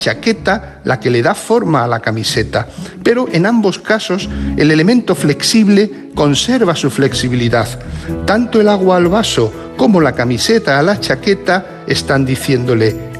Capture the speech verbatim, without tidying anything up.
chaqueta la que le da forma a la camiseta, pero en ambos casos el elemento flexible conserva su flexibilidad. Tanto el agua al vaso como la camiseta a la chaqueta están diciéndole: